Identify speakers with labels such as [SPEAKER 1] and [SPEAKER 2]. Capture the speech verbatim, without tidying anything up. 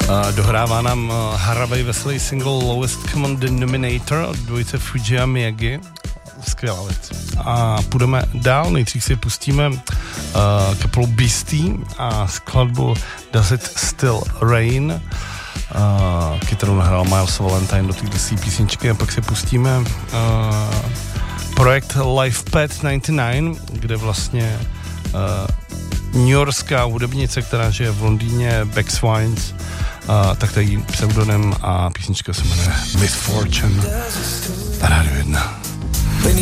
[SPEAKER 1] Dohrává nám haravej veselý single Lowest Common Denominator od dvojice Fuji a Miyagi. Skvělá věc. A půjdeme dál, nejdřív si pustíme uh, kapelu Beastie a skladbu Does It Still Rain, uh, kterou nahrál Miles Valentine do této písničky, a pak si pustíme uh, projekt Lifepad devadesát devět, kde vlastně uh, newyorská hudebnice, která žije v Londýně, Bex Wines, uh, tak tady pseudonym, a písnička se jmenuje Misfortune. Na Rádiu jedna.